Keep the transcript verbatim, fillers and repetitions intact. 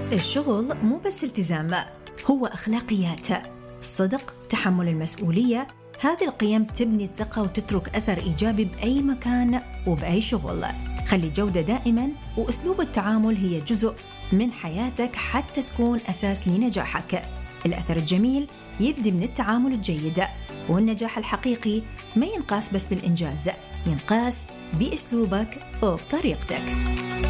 الشغل مو بس التزام، هو أخلاقيات، الصدق، تحمل المسؤولية. هذه القيم تبني الثقة وتترك أثر إيجابي بأي مكان وبأي شغل. خلي الجودة دائما وأسلوب التعامل هي جزء من حياتك حتى تكون أساس لنجاحك. الأثر الجميل يبدأ من التعامل الجيد، والنجاح الحقيقي ما ينقاس بس بالإنجاز، ينقاس بأسلوبك وبطريقتك.